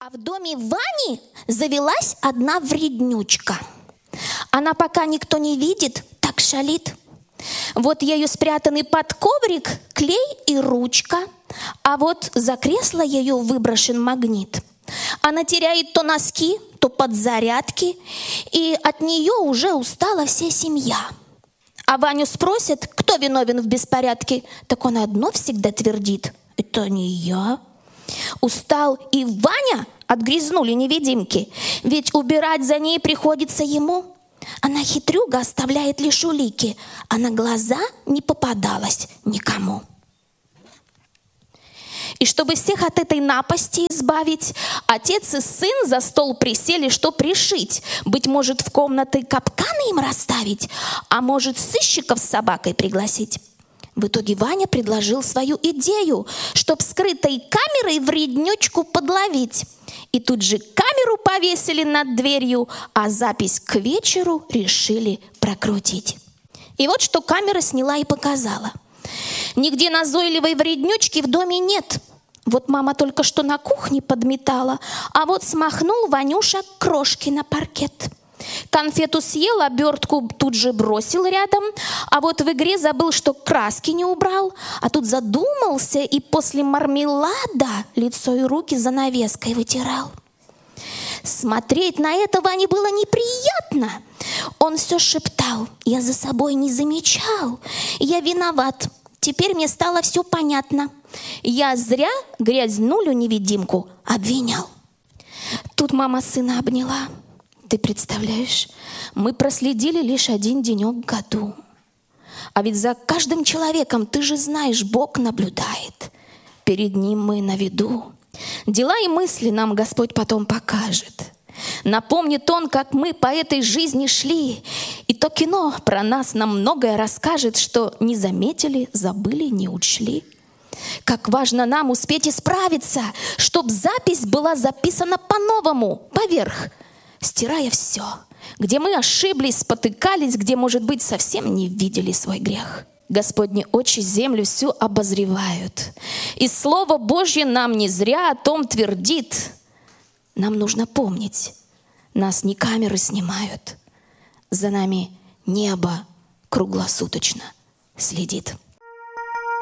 А в доме Вани завелась одна вреднючка. Она, пока никто не видит, так шалит. Вот ею спрятаны под коврик клей и ручка, а вот за кресло ее выброшен магнит. Она теряет то носки, то подзарядки, и от нее уже устала вся семья. А Ваню спросят, кто виновен в беспорядке, так он одно всегда твердит: это не я. Устал и Ваня от грязнули невидимки, ведь убирать за ней приходится ему. Она хитрюга оставляет лишь улики, а на глаза не попадалась никому. И чтобы всех от этой напасти избавить, отец и сын за стол присели, чтоб решить. Быть может, в комнаты капканы им расставить, а может, сыщиков с собакой пригласить. В итоге Ваня предложил свою идею, чтоб скрытой камерой вреднючку подловить. И тут же камеру повесили над дверью, а запись к вечеру решили прокрутить. И вот что камера сняла и показала. Нигде назойливой вреднючки в доме нет. Вот мама только что на кухне подметала, а вот смахнул Ванюша крошки на паркет. Конфету съел, обертку тут же бросил рядом, а вот в игре забыл, что краски не убрал, а тут задумался и после мармелада лицо и руки занавеской вытирал. Смотреть на это Ване было неприятно. Он все шептал: я за собой не замечал, я виноват, теперь мне стало все понятно. Я зря грязнулю-невидимку обвинял. Тут мама сына обняла. Ты представляешь, мы проследили лишь один денек в году. А ведь за каждым человеком, ты же знаешь, Бог наблюдает. Перед Ним мы на виду. Дела и мысли нам Господь потом покажет. Напомнит Он, как мы по этой жизни шли. И то кино про нас нам многое расскажет, что не заметили, забыли, не учли. Как важно нам успеть исправиться, чтоб запись была записана по-новому, поверх, стирая все, где мы ошиблись, спотыкались, где, может быть, совсем не видели свой грех. Господни очи землю всю обозревают, и Слово Божье нам не зря о том твердит. Нам нужно помнить, нас не камеры снимают, за нами небо круглосуточно следит.